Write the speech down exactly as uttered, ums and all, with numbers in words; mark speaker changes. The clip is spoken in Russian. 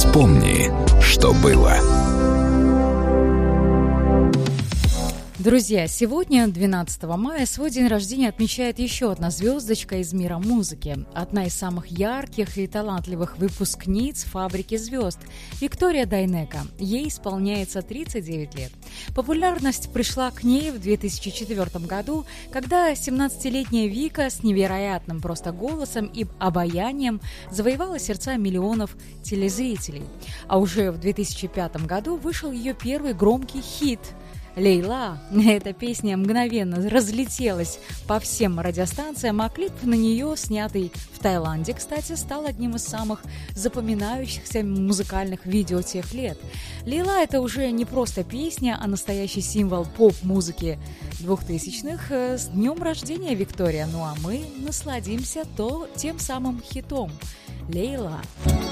Speaker 1: Вспомни, что было.
Speaker 2: Друзья, сегодня, двенадцатого мая, свой день рождения отмечает еще одна звездочка из мира музыки. Одна из самых ярких и талантливых выпускниц «Фабрики звезд» – Виктория Дайнеко. Ей исполняется тридцать девять лет. Популярность пришла к ней в две тысячи четвёртом году, когда семнадцатилетняя Вика с невероятным просто голосом и обаянием завоевала сердца миллионов телезрителей. А уже в две тысячи пятом году вышел ее первый громкий хит – «Лейла». Эта песня мгновенно разлетелась по всем радиостанциям, а клип на нее, снятый в Таиланде, кстати, стал одним из самых запоминающихся музыкальных видео тех лет. «Лейла» — это уже не просто песня, а настоящий символ поп-музыки двухтысячных. С днем рождения, Виктория! Ну а мы насладимся то, тем самым хитом «Лейла».